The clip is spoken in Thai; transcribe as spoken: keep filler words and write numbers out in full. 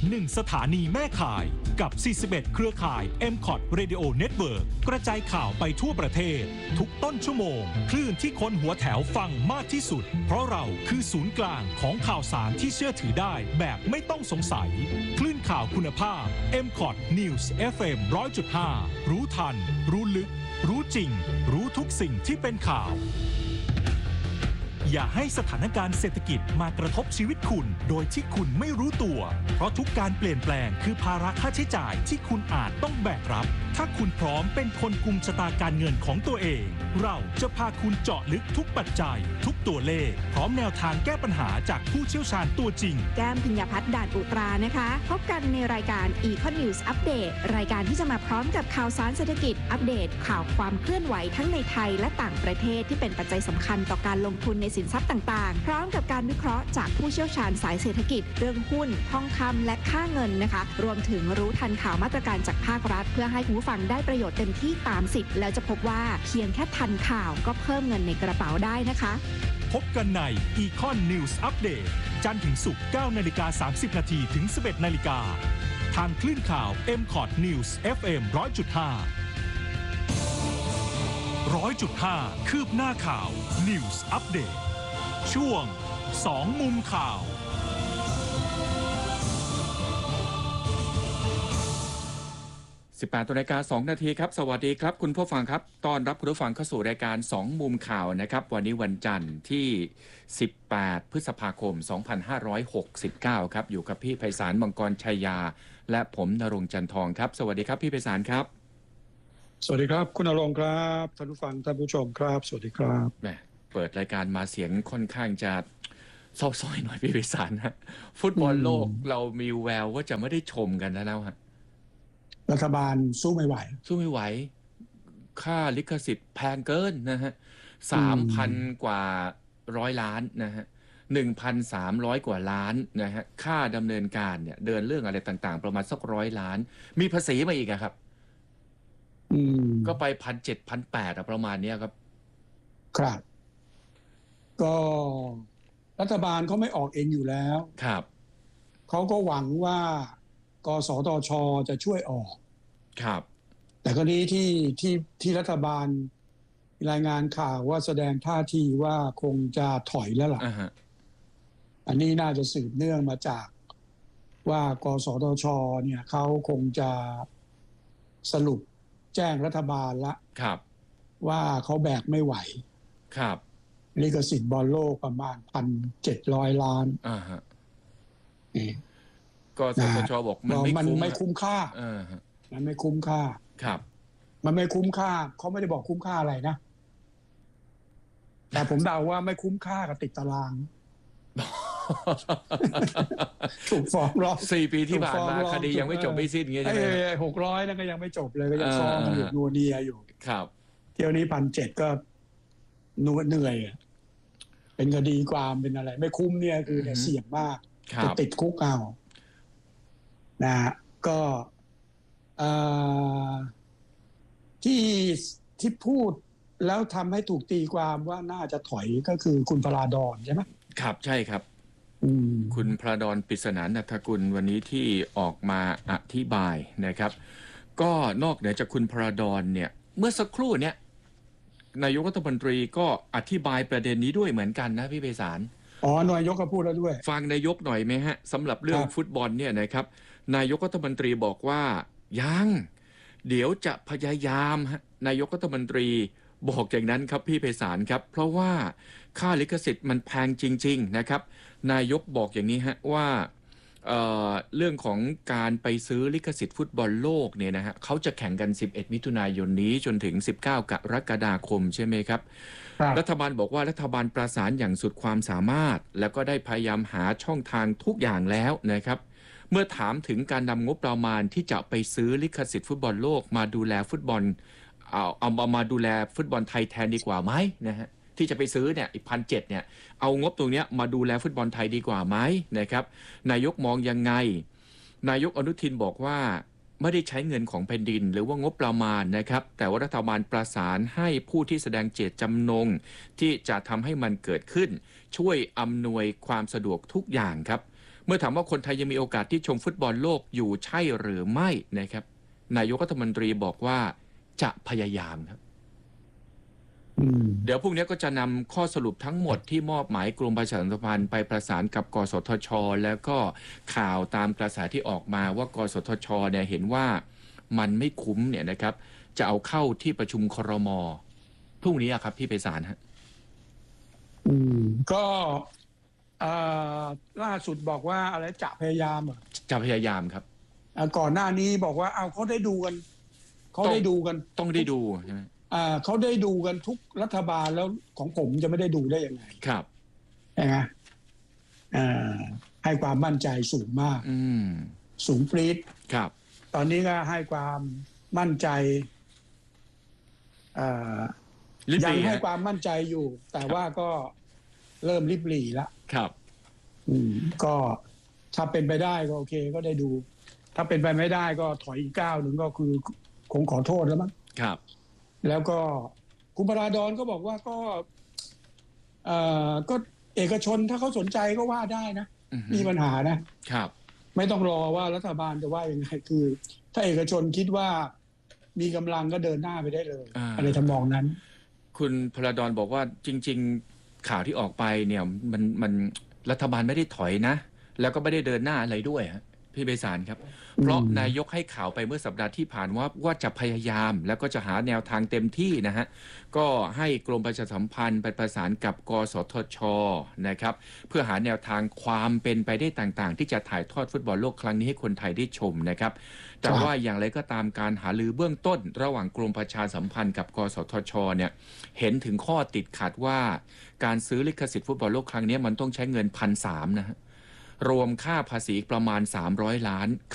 หนึ่งสถานีแม่ข่ายกับสี่สิบเอ็ดเครือข่าย เอ็ม คอท Radio Network กระจายข่าวไปทั่วประเทศทุกต้นชั่วโมงคลื่นที่คนหัวแถวฟังมากที่สุดเพราะเราคือศูนย์กลางของข่าวสารที่เชื่อถือได้แบบไม่ต้องสงสัยคลื่นข่าวคุณภาพ เอ็ม คอท News เอฟ เอ็ม หนึ่งร้อยจุดห้า รู้ทันรู้ลึกรู้จริงรู้ทุกสิ่งที่เป็นข่าวอย่าให้สถานการณ์เศรษฐกิจมากระทบชีวิตคุณโดยที่คุณไม่รู้ตัวเพราะทุกการเปลี่ยนแปลงคือภาระค่าใช้จ่ายที่คุณอาจต้องแบกรับถ้าคุณพร้อมเป็นคนกุมชะตาการเงินของตัวเองเราจะพาคุณเจาะลึกทุกปัจจัยทุกตัวเลขพร้อมแนวทางแก้ปัญหาจากผู้เชี่ยวชาญตัวจริงแก้มพิญญาพัฒน์ด่านอุตรานะคะพบกันในรายการ Econ News Update รายการที่จะมาพร้อมกับข่าวสารเศรษฐกิจอัปเดตข่าวความเคลื่อนไหวทั้งในไทยและต่างประเทศที่เป็นปัจจัยสำคัญต่อการลงทุนในสินทรัพย์ต่างๆพร้อมกับการวิเคราะห์จากผู้เชี่ยวชาญสายเศรษฐกิจเรื่องหุ้นทองคำและค่าเงินนะคะรวมถึงรู้ทันข่าวมาตรการจากภาครัฐเพื่อให้ผู้ฟังได้ประโยชน์เต็มที่ตามสิทธิ์แล้วจะพบว่าเพียงแค่ทันข่าวก็เพิ่มเงินในกระเป๋าได้นะคะพบกันใน Econ News Update จันทร์ถึงศุกร์ เก้านาฬิกาสามสิบนาทีถึง สิบเอ็ดนาฬิกาทางคลื่นข่าว เอ็ม คอท News เอฟ เอ็ม หนึ่งร้อยจุดห้า หนึ่งร้อยจุดห้า คืบหน้าข่าว News Update ช่วงสองมุมข่าวสิบแปดนาฬิกาสองนาทีครับสวัสดีครับคุณผู้ฟังครับต้อนรับคุณผู้ฟังเข้าสู่รายการสองมุมข่าวนะครับวันนี้วันจันทร์ที่สิบแปดพฤษภาคมสองพันห้าร้อยหกสิบเก้าครับอยู่กับพี่ไพศาลมังกรชัยยาและผมณรงค์จันทองครับสวัสดีครับพี่ไพศาลครับสวัสดีครับคุณณรงค์ครับท่านผู้ฟังท่านผู้ชมครับสวัสดีครับแหมเปิดรายการมาเสียงค่อนข้างจะเศร้าส้อยหน่อยพี่ไพศาลนะฟุตบอลโลกเรามีแววว่าจะไม่ได้ชมกันแล้วฮะรัฐบาลสู้ไม่ไหวสู้ไม่ไหวค่าลิขสิทธิ์แพงเกินนะฮะสามพันกว่าร้อยล้านนะฮะหนึ่งพันสามร้อยกว่าล้านนะฮะค่าดำเนินการเนี่ยเดินเรื่องอะไรต่างๆประมาณสักร้อยล้านมีภาษีมาอีกครับอืมก็ไปพันเจ็ดพันแปดประมาณนี้ครับครับก็รัฐบาลเขาไม่ออกเองอยู่แล้วครับเขาก็หวังว่ากสทช.จะช่วยออกครับแต่กรณีที่ที่ที่รัฐบาลรายงานข่าวว่าแสดงท่าทีว่าคงจะถอยแล้วล่ะ uh-huh. อันนี้น่าจะสืบเนื่องมาจากว่ากสทช.เนี่ยเขาคงจะสรุปแจ้งรัฐบาลละครับว่าเขาแบกไม่ไหวครับลิขสิทธิ์บอลโลกประมาณ หนึ่งพันเจ็ดร้อย ล้านอ่าฮะก็สทช.บอกมันไม่คุ้มมันไม่คุ้มค่าเออมันไม่คุ้มค่าครับมันไม่คุ้มค่าเขาไม่ได้บอกคุ้มค่าอะไรนะแต่ผมเดาว่าไม่คุ้มค่ากับติดตารางถูกฟ้องร้องสี่ปีที่ผ่านมาคดียังไม่จบไม่สิ้นเงี้ยใช่ไหมหกร้อยนั่นก็ยังไม่จบเลยก็ยังฟ้องกันอยู่นัวเนียอยู่ครับเที่ยวนี้พันเจ็ดก็นัวเหนื่อยเป็นคดีความเป็นอะไรไม่คุ้มเนี่ยคือเนี่ยเสี่ยงมากจะติดคุกเอานะก็ที่ที่พูดแล้วทำให้ถูกตีความว่าน่าจะถอยก็คือคุณพราดอนใช่ไหมครับใช่ครับคุณพราดอนปริศนาณัฐกุลวันนี้ที่ออกมาอธิบายนะครับก็นอกเหนือจากคุณพราดอนเนี่ยเมื่อสักครู่เนี่ยนายกรัฐมนตรีก็อธิบายประเด็นนี้ด้วยเหมือนกันนะพี่ไพศาลอ๋อนายกก็พูดแล้วด้วยฟังนายกหน่อยไหมฮะสำหรับเรื่องฟุตบอลเนี่ยนะครับนายกรัฐมนตรีบอกว่ายังเดี๋ยวจะพยายามฮะนายกรัฐมนตรีบอกอย่างนั้นครับพี่ไพศาลครับเพราะว่าค่าลิขสิทธิ์มันแพงจริงๆนะครับนายกบอกอย่างนี้ฮะว่า เอ่อ เรื่องของการไปซื้อลิขสิทธิ์ฟุตบอลโลกเนี่ยนะฮะเขาจะแข่งกันสิบเอ็ดมิถุนายนนี้จนถึงสิบเก้ากรกฎาคมใช่ไหมครับรัฐบาลบอกว่ารัฐบาลประสานอย่างสุดความสามารถแล้วก็ได้พยายามหาช่องทางทุกอย่างแล้วนะครับเมื่อถามถึงการนำงบประมาณที่จะไปซื้อลิขสิทธิ์ฟุตบอลโลกมาดูแลฟุตบอลเอาเอามาดูแลฟุตบอลไทยแทนดีกว่าไหมนะฮะที่จะไปซื้อเนี่ยอีกพันเจ็ดเนี่ยเอางบตรงนี้มาดูแลฟุตบอลไทยดีกว่าไหมนะครับนายกมองยังไงนายกอนุทินบอกว่าไม่ได้ใช้เงินของแผ่นดินหรือว่างบประมาณนะครับแต่ว่ารัฐบาลประสานให้ผู้ที่แสดงเจตจำนงที่จะทำให้มันเกิดขึ้นช่วยอำนวยความสะดวกทุกอย่างครับเมื่อถามว่าคนไทยยังมีโอกาสที่ชมฟุตบอลโลกอยู่ใช่หรือไม่นะครับนายกรัฐมนตรีบอกว่าจะพยายามครับเดี๋ยวพรุ่งนี้ก็จะนำข้อสรุปทั้งหมดที่มอบหมายกรมประชาสัมพันธ์ไปประสานกับกสทช.แล้วก็ข่าวตามกระแสที่ออกมาว่ากสทช.เนี่ยเห็นว่ามันไม่คุ้มเนี่ยนะครับจะเอาเข้าที่ประชุมครม.พรุ่งนี้ครับพี่ไพศาลฮะอืมก็ล่าสุดบอกว่าอะไรจะพยายามจะพยายามครับก่อนหน้านี้บอกว่าเอาเขาได้ดูกันเขาได้ดูกันต้องได้ดูใช่ไหมอ่าเขาได้ดูกันทุกรัฐบาลแล้วของผมจะไม่ได้ดูได้ยังไงครับใช่ไหมอ่าให้ความมั่นใจสูงมากอืมสูงปรี๊ดครับตอนนี้ก็ให้ความมั่นใจอ่ายังให้ความมั่นใจอยู่ แต่ว่าก็เริ่มริบหรี่แล้วครับอืมก็ถ้าเป็นไปได้ก็โอเคก็ได้ดู ถ้าเป็นไปไม่ได้ก็ถอยอีกก้าวหนึ่งก็คือคงขอโทษแล้วมั้งครับแล้วก็คุณปราดอนก็บอกว่าก็เอ่อก็เอกชนถ้าเขาสนใจก็ว่าได้นะมีปัญหานะครับไม่ต้องรอว่ารัฐบาลจะว่ายังไงคือถ้าเอกชนคิดว่ามีกำลังก็เดินหน้าไปได้เลยอะไรทำนองนั้นคุณปราดอนบอกว่าจริงๆข่าวที่ออกไปเนี่ยมันมันรัฐบาลไม่ได้ถอยนะแล้วก็ไม่ได้เดินหน้าอะไรด้วยฮะพี่ไพศาลครับเพราะนายกให้ข่าวไปเมื่อสัปดาห์ที่ผ่านว่าว่าจะพยายามแล้วก็จะหาแนวทางเต็มที่นะฮะก็ให้กรมประชาสัมพันธ์ไปประสานกับกสทช.นะครับเพื่อหาแนวทางความเป็นไปได้ต่างๆที่จะถ่ายทอดฟุตบอลโลกครั้งนี้ให้คนไทยได้ชมนะครับแต่ว่าอย่างไรก็ตามการหารือเบื้องต้นระหว่างกรมประชาสัมพันธ์กับกสทช.เนี่ยเห็นถึงข้อติดขัดว่าการซื้อลิขสิทธิ์ฟุตบอลโลกครั้งนี้มันต้องใช้เงิน หนึ่งพันสามร้อย นะฮะรวมค่าภาษีประมาณสามร้อยล้าน